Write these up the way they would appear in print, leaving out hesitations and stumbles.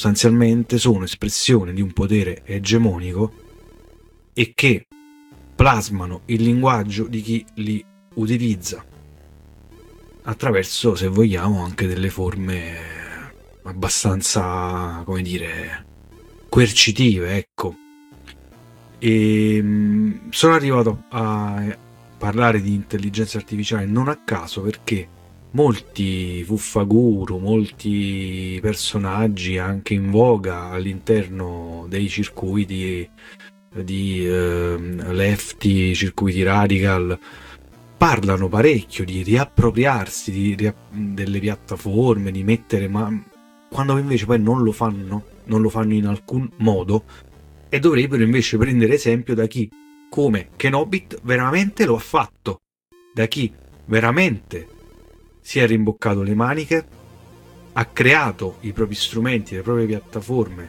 sostanzialmente sono espressione di un potere egemonico e che plasmano il linguaggio di chi li utilizza attraverso, se vogliamo, anche delle forme abbastanza, come dire, coercitive, ecco. E sono arrivato a parlare di intelligenza artificiale non a caso, perché molti fuffaguru, molti personaggi anche in voga all'interno dei circuiti di lefty, circuiti radical, parlano parecchio di riappropriarsi delle piattaforme, di mettere, ma quando invece poi non lo fanno in alcun modo, e dovrebbero invece prendere esempio da chi, come Kenobit, veramente lo ha fatto, da chi veramente si è rimboccato le maniche, ha creato i propri strumenti, le proprie piattaforme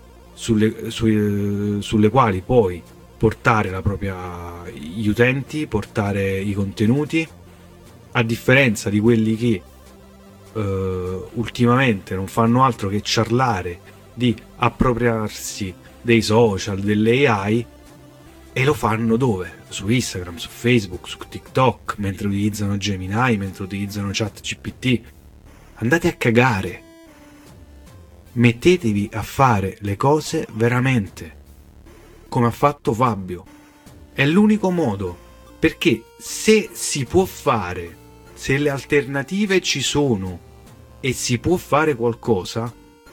sulle quali poi portare gli utenti, portare i contenuti, a differenza di quelli che ultimamente non fanno altro che ciarlare di appropriarsi dei social, delle AI, e lo fanno dove? Su Instagram, su Facebook, su TikTok, mentre utilizzano Gemini, mentre utilizzano ChatGPT. Andate a cagare. Mettetevi a fare le cose veramente, come ha fatto Fabio. È l'unico modo, perché se si può fare, se le alternative ci sono e si può fare qualcosa,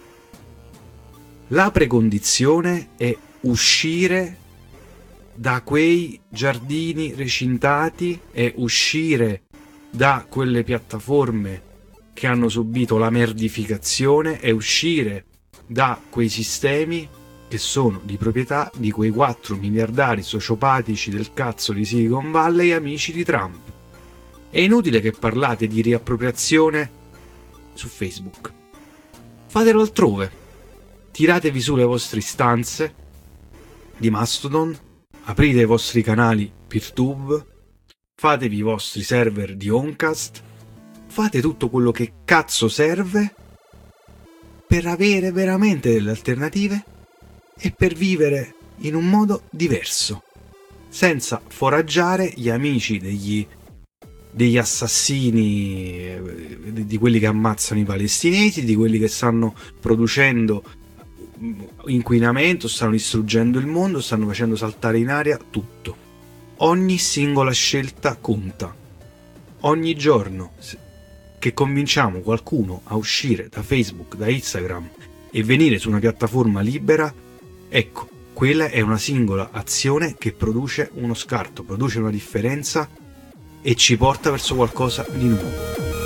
la precondizione è uscire da quei giardini recintati, è uscire da quelle piattaforme che hanno subito la merdificazione, è uscire da quei sistemi che sono di proprietà di quei 4 miliardari sociopatici del cazzo di Silicon Valley, amici di Trump. È inutile che parlate di riappropriazione su Facebook. Fatelo altrove. Tiratevi su le vostre istanze di Mastodon, aprite i vostri canali PeerTube, fatevi i vostri server di Oncast, fate tutto quello che cazzo serve per avere veramente delle alternative e per vivere in un modo diverso, senza foraggiare gli amici degli assassini, di quelli che ammazzano i palestinesi, di quelli che stanno producendo inquinamento, stanno distruggendo il mondo, stanno facendo saltare in aria tutto. Ogni singola scelta conta. Ogni giorno che convinciamo qualcuno a uscire da Facebook, da Instagram e venire su una piattaforma libera, ecco, quella è una singola azione che produce uno scarto, produce una differenza e ci porta verso qualcosa di nuovo.